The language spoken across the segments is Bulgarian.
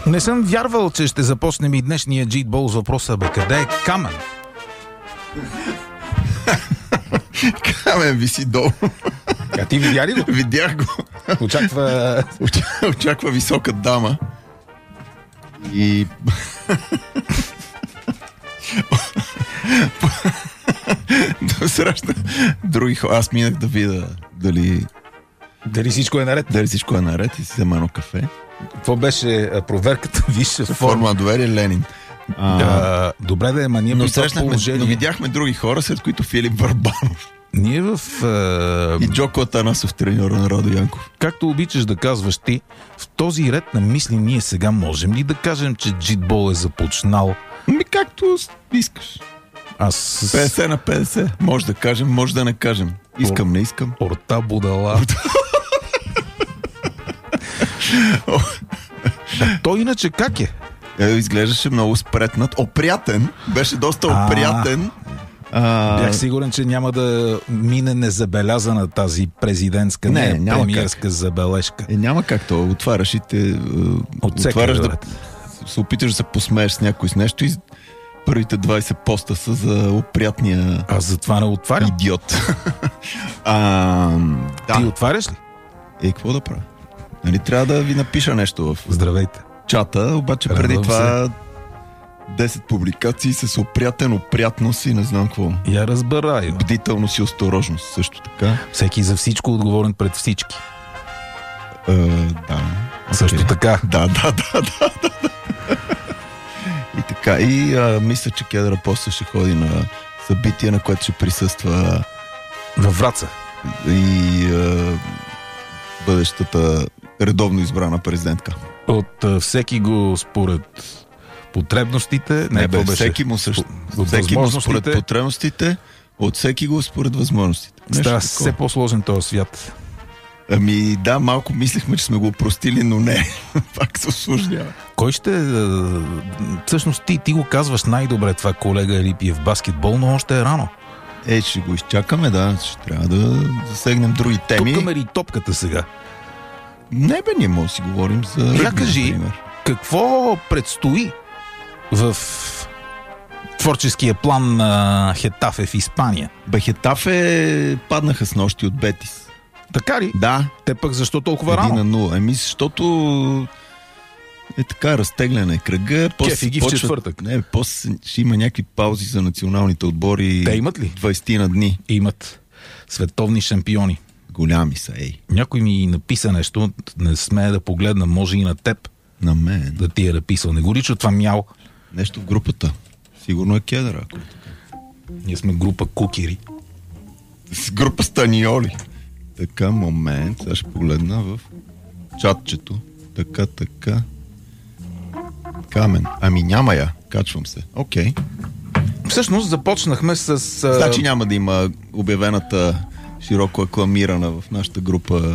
Не съм вярвал, че ще започнем и днешния джитбол с въпроса: бе, къде е Камен? Камен виси долу. А ти видя ли го? Видях го. Очаква висока дама. И... да срещна други хора. Аз минах да видя дали всичко е наред. Дали всичко е наред и си взема едно кафе. Това беше проверката, висша форма на доверие Ленин. Добре да е, ма ние но видяхме други хора, след които Филип Върбанов. Ние в... И Джоко Атанасов, треньора на Радо Янков. Както обичаш да казваш ти, в този ред на мисли ние сега можем ли да кажем, че джитбол е започнал? Както искаш. 50 на 50. Може да кажем, може да не кажем. Искам, не искам. Орта будала. Той иначе как е? Изглеждаше много спретнат. Опрятен. Беше доста опрятен. Бях сигурен, че няма да мине незабелязана тази президентска, премиерска забележка. Няма как то. Отваряш и те... Отваряш да се опиташ да се посмееш с някой с нещо и първите 20 поста са за опрятния... Аз затова не отварям. Идиот. Ти отваряш ли? Какво да правя? Нали трябва да ви напиша нещо в... Здравейте. Чата, обаче преди това 10 публикации с опрятност и не знам какво. Я разбираю. Бдителност и осторожност също така. Всеки за всичко отговорен пред всички. Да. Също така. Да. И така. И мисля, че Кедър Апостол ще ходи на събитие, на което ще присъства във Враца. И бъдещата редовно избрана президентка. От всеки го според потребностите. Всеки му според потребностите, от всеки го според възможностите. Става все по-сложен този свят. Да, малко мислехме, че сме го опростили, но не. Пак се осложнява. Кой ще... Всъщност ти го казваш най-добре това, колега Елипиев, баскетбол, но още е рано. Ще го изчакаме, да. Ще трябва да засегнем други теми. Тупкаме ли топката сега? Не бе, ние може да си говорим за ръгби, кажи, например. Какво предстои в творческия план на Хетафе в Испания? Хетафе паднаха с нощи от Бетис. Така ли? Да. Те пък защо толкова рано? 1-0. Защото е така, разтегляне кръга. Кефи ги в четвъртък. Не, после ще има някакви паузи за националните отбори. Те имат ли? 20 на дни. Имат. Световни шампиони. Голями са, Някой ми написа нещо, не смея да погледна, може и на теб. На мен. Да ти е написал. Не го лича това мял. Нещо в групата. Сигурно е Кедър, ако така. Ние сме група кукири. С група Станиоли. Така, момент. Сега ще погледна в чатчето. Така. Камен. Няма я. Качвам се. Окей. Всъщност започнахме с... Значи няма да има обявената широко акламирана в нашата група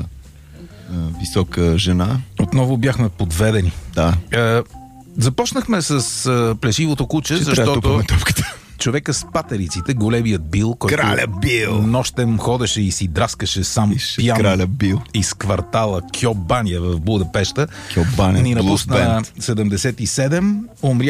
висока жена. Отново бяхме подведени. Да. Започнахме с плешивото куче, защото човека с патериците, големият Бил, който Краля Бил нощем ходеше и си драскаше сам пиян Краля Бил из квартала Кьобания в Будапеща. Кьобания, ни напусна 77, умря